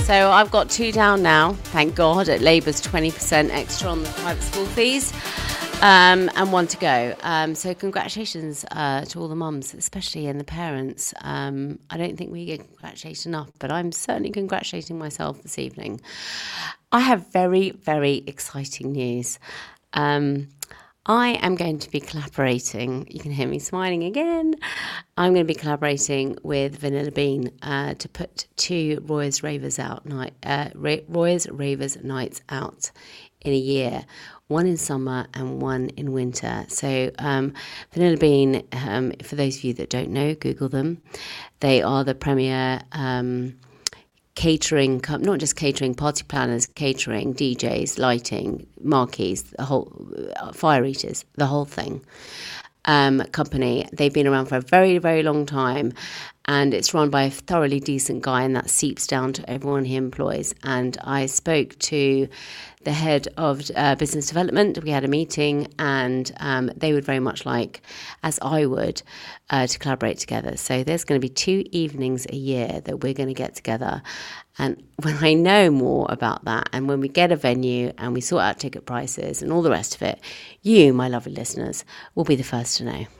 So I've got 2 down now, thank God, at Labour's 20% extra on the private school fees, and 1 to go. So congratulations to all the mums, especially and the parents. I don't think we get congratulated enough, but I'm certainly congratulating myself this evening. I have very, very exciting news. I am going to be collaborating. You can hear me smiling again. I'm going to be collaborating with Vanilla Bean to put 2 Roy's Ravers nights out in a year. 1 in summer and 1 in winter. So Vanilla Bean, for those of you that don't know, Google them. They are the premier catering, not just catering, party planners, catering, DJs, lighting, marquees, the whole fire eaters, the whole thing. Company. They've been around for a very, very long time, and it's run by a thoroughly decent guy, and that seeps down to everyone he employs. And I spoke to the head of business development. We had a meeting, and they would very much like, as I would, to collaborate together. So there's going to be 2 evenings a year that we're going to get together. And when I know more about that, and when we get a venue and we sort out ticket prices and all the rest of it, you, my lovely listeners, will be the first to know.